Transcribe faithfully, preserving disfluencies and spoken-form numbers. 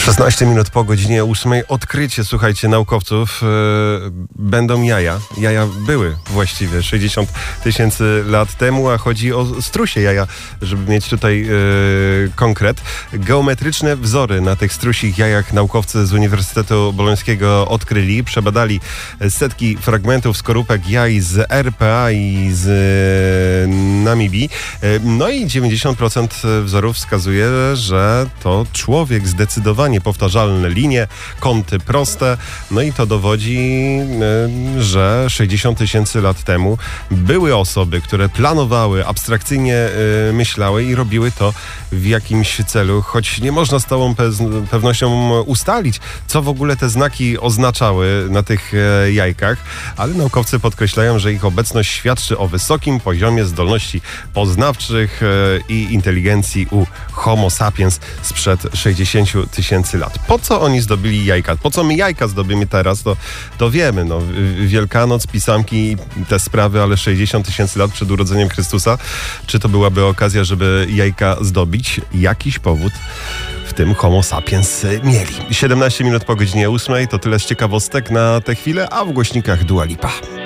szesnaście minut po godzinie ósmej. Odkrycie, słuchajcie, naukowców. Yy, będą jaja. Jaja były właściwie sześćdziesiąt tysięcy lat temu, a chodzi o strusie jaja, żeby mieć tutaj yy, konkret. Geometryczne wzory na tych strusich jajach naukowcy z Uniwersytetu Bolońskiego odkryli. Przebadali setki fragmentów skorupek jaj z R P A i z yy, Namibii. Yy, no i dziewięćdziesiąt procent wzorów wskazuje, że to człowiek. Zdecydowanie powtarzalne linie, kąty proste. No i to dowodzi, że sześćdziesiąt tysięcy lat temu były osoby, które planowały, abstrakcyjnie myślały i robiły to w jakimś celu, choć nie można z całą pewnością ustalić, co w ogóle te znaki oznaczały na tych jajkach, ale naukowcy podkreślają, że ich obecność świadczy o wysokim poziomie zdolności poznawczych i inteligencji u Homo sapiens sprzed sześćdziesięciu tysięcy lat. Po co oni zdobili jajka? Po co my jajka zdobimy teraz? To, to wiemy. No, Wielkanoc, pisamki, te sprawy, ale sześćdziesiąt tysięcy lat przed urodzeniem Chrystusa. Czy to byłaby okazja, żeby jajka zdobić? Jakiś powód w tym Homo sapiens mieli. siedemnaście minut po godzinie ósmej. To tyle z ciekawostek na tę chwilę, a w głośnikach Dua Lipa.